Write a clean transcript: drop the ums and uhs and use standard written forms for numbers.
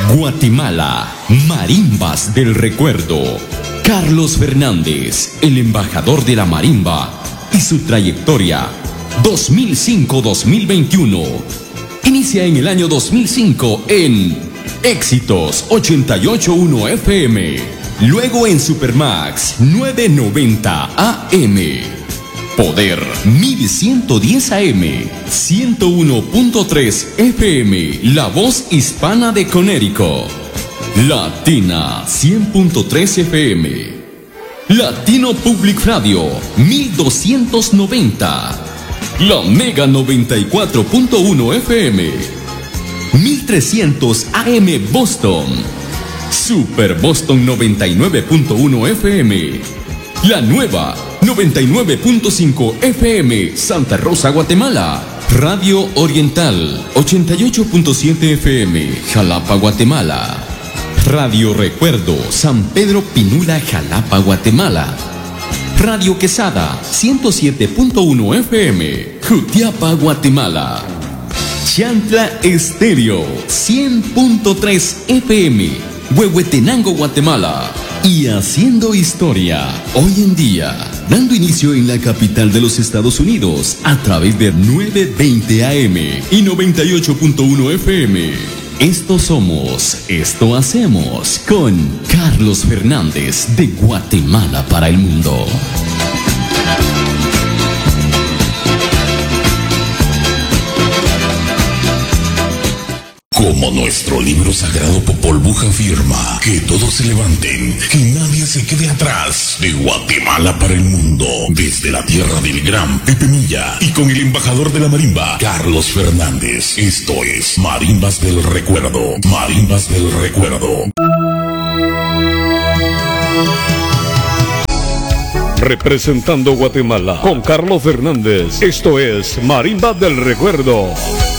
Guatemala, Marimbas del Recuerdo. Carlos Fernández, el embajador de la marimba y su trayectoria 2005-2021. Inicia en el año 2005 en Éxitos 88.1 FM, luego en Supermax 990 AM, Poder 1110 AM, 101.3 FM, La Voz Hispana de Conérico, Latina 100.3 FM, Latino Public Radio 1290, La Mega 94.1 FM, 1300 AM Boston, Super Boston 99.1 FM, La Nueva 99.5 FM Santa Rosa, Guatemala, Radio Oriental 88.7 FM Jalapa, Guatemala, Radio Recuerdo San Pedro Pinula, Jalapa, Guatemala, Radio Quesada 107.1 FM Jutiapa, Guatemala, Chantla Estéreo 100.3 FM Huehuetenango, Guatemala. Y haciendo historia hoy en día, dando inicio en la capital de los Estados Unidos a través de 920 AM y 98.1 FM. Esto somos, esto hacemos con Carlos Fernández de Guatemala para el mundo. Como nuestro libro sagrado Popol Vuh afirma, que todos se levanten, que nadie se quede atrás, de Guatemala para el mundo, desde la tierra del gran Pepe Milla, y con el embajador de la marimba, Carlos Fernández. Esto es Marimbas del Recuerdo, Marimbas del Recuerdo. Representando Guatemala, con Carlos Fernández, esto es Marimbas del Recuerdo.